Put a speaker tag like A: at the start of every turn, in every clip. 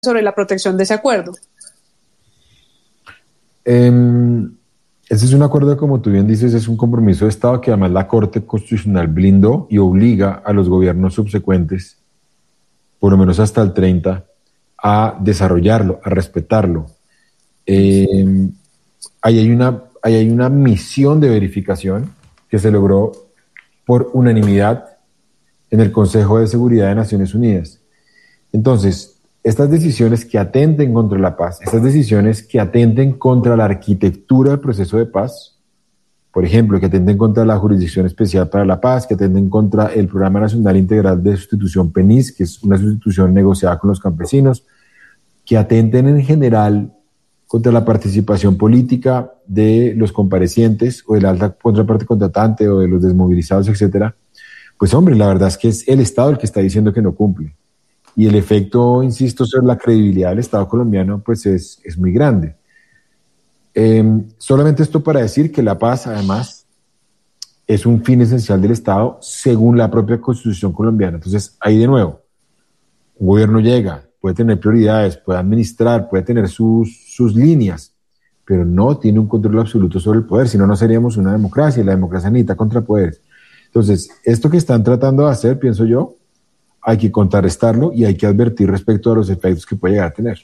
A: sobre la protección de ese acuerdo.
B: Ese es un acuerdo, como tú bien dices, es un compromiso de Estado que además la Corte Constitucional blindó y obliga a los gobiernos subsecuentes, por lo menos hasta el 30, a desarrollarlo, a respetarlo. Ahí hay una misión de verificación que se logró por unanimidad en el Consejo de Seguridad de Naciones Unidas. Entonces, estas decisiones que atenten contra la paz, estas decisiones que atenten contra la arquitectura del proceso de paz, por ejemplo, que atenten contra la Jurisdicción Especial para la Paz, que atenten contra el Programa Nacional Integral de Sustitución PENIS, que es una sustitución negociada con los campesinos, que atenten en general contra la participación política de los comparecientes o de la alta contraparte contratante o de los desmovilizados, etcétera, pues hombre, la verdad es que es el Estado el que está diciendo que no cumple. Y el efecto, insisto, sobre la credibilidad del Estado colombiano pues es muy grande. Solamente esto para decir que la paz, además, es un fin esencial del Estado según la propia Constitución colombiana. Entonces, ahí de nuevo, un gobierno llega, puede tener prioridades, puede administrar, puede tener sus líneas, pero no tiene un control absoluto sobre el poder, si no, no seríamos una democracia, y la democracia necesita contrapoderes. Entonces, esto que están tratando de hacer, pienso yo, hay que contrarrestarlo y hay que advertir respecto a los efectos que puede llegar a tener.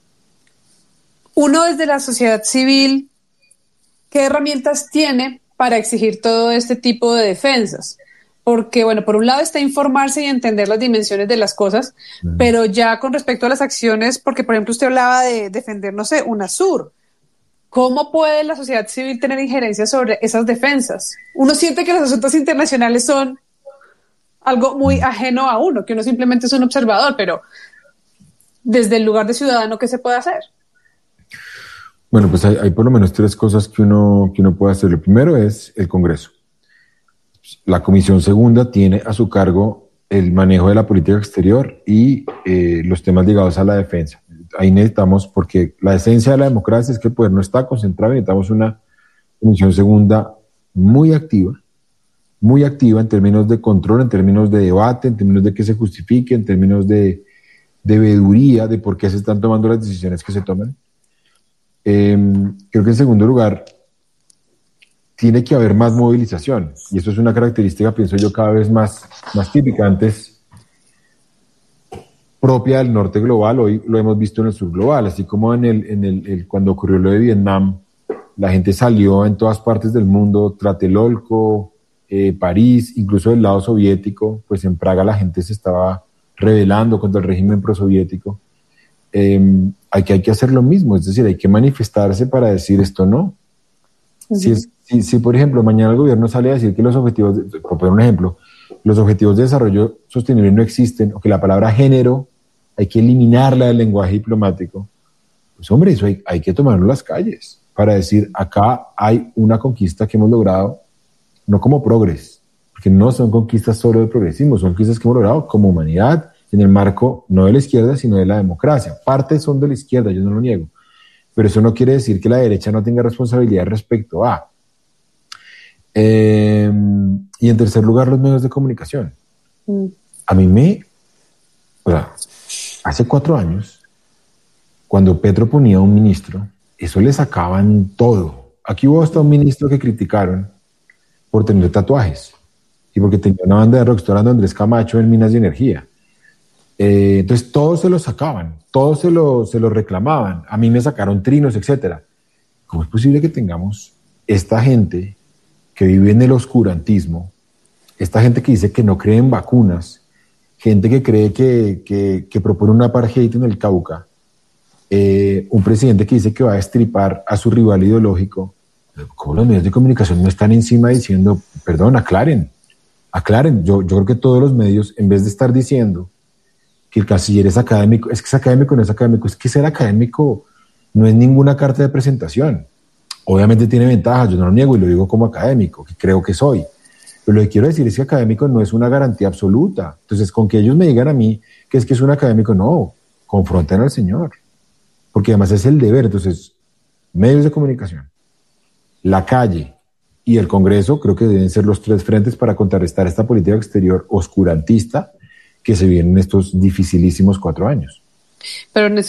A: Uno desde la sociedad civil, ¿qué herramientas tiene para exigir todo este tipo de defensas? Porque, bueno, por un lado está informarse y entender las dimensiones de las cosas, pero ya con respecto a las acciones, porque, por ejemplo, usted hablaba de defender, no sé, UNASUR. ¿Cómo puede la sociedad civil tener injerencia sobre esas defensas? Uno siente que los asuntos internacionales son algo muy ajeno a uno, que uno simplemente es un observador, pero desde el lugar de ciudadano, ¿qué se puede hacer?
B: Bueno, pues hay por lo menos tres cosas que uno puede hacer. Lo primero es el Congreso. La Comisión Segunda tiene a su cargo el manejo de la política exterior y los temas ligados a la defensa. Ahí necesitamos, porque la esencia de la democracia es que el poder no está concentrado, necesitamos una Comisión Segunda muy activa en términos de control, en términos de debate, en términos de que se justifique, en términos de veeduría de por qué se están tomando las decisiones que se toman. Creo que en segundo lugar, tiene que haber más movilización, y eso es una característica, pienso yo, cada vez más típica. Antes, propia del norte global, hoy lo hemos visto en el sur global, así como cuando ocurrió lo de Vietnam, la gente salió en todas partes del mundo, Tlatelolco, París, incluso del lado soviético, pues en Praga la gente se estaba rebelando contra el régimen prosoviético. Hay que hacer lo mismo, es decir, hay que manifestarse para decir esto no. Si, por ejemplo, mañana el gobierno sale a decir que los objetivos, por poner un ejemplo, los objetivos de desarrollo sostenible no existen, o que la palabra género hay que eliminarla del lenguaje diplomático, pues hombre, eso hay que tomarlo en las calles para decir, acá hay una conquista que hemos logrado, no como progres, porque no son conquistas solo del progresismo, son conquistas que hemos logrado como humanidad, en el marco no de la izquierda, sino de la democracia. Partes son de la izquierda, yo no lo niego, pero eso no quiere decir que la derecha no tenga responsabilidad respecto a. Y en tercer lugar, los medios de comunicación. A mí hace 4 años, cuando Petro ponía un ministro, eso le sacaban todo. Aquí hubo hasta un ministro que criticaron por tener tatuajes y porque tenía una banda de rock estoy Andrés Camacho en Minas de Energía. Entonces todos se lo sacaban, todos se lo reclamaban. A mí me sacaron trinos, etcétera. ¿Cómo es posible que tengamos esta gente que vive en el oscurantismo, esta gente que dice que no cree en vacunas, gente que cree que propone un apartheid en el Cauca, un presidente que dice que va a destripar a su rival ideológico? ¿Cómo los medios de comunicación no están encima diciendo, perdón, aclaren? Yo creo que todos los medios, en vez de estar diciendo que el canciller es académico, es que es académico, no es académico, es que ser académico no es ninguna carta de presentación. Obviamente tiene ventajas, yo no lo niego y lo digo como académico, que creo que soy. Pero lo que quiero decir es que académico no es una garantía absoluta. Entonces, con que ellos me digan a mí que es un académico, no, confronten al señor. Porque además es el deber. Entonces, medios de comunicación, la calle y el Congreso creo que deben ser los 3 frentes para contrarrestar esta política exterior oscurantista que se viene en estos dificilísimos 4 años.
A: Pero